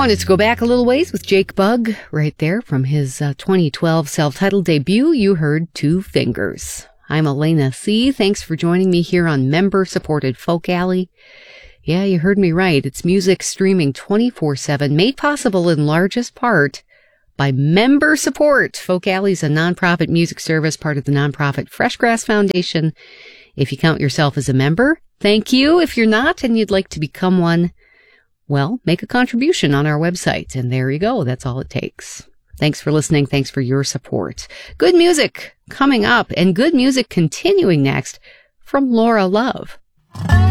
Wanted to go back a little ways with Jake Bugg right there from his 2012 self-titled debut. You heard Two Fingers. I'm Elena C. Thanks for joining me here on member-supported Folk Alley. Yeah, you heard me right. It's music streaming 24/7, made possible in largest part by member support. Folk Alley's a nonprofit music service, part of the nonprofit Freshgrass Foundation. If you count yourself as a member, thank you. If you're not and you'd like to become one, well, make a contribution on our website. And there you go. That's all it takes. Thanks for listening. Thanks for your support. Good music coming up and good music continuing next from Laura Love.